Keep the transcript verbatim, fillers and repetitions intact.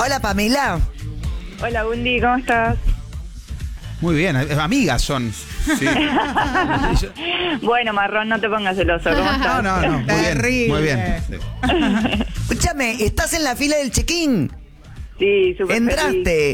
Hola, Pamela. Hola, Bundy, ¿cómo estás? Muy bien, amigas son. Sí. Bueno, Marrón, no te pongas celoso, ¿cómo estás? No, no, no, muy bien, Terrible. muy bien. Sí. Escúchame, ¿estás en la fila del check-in? Sí, súper feliz. ¿Entraste?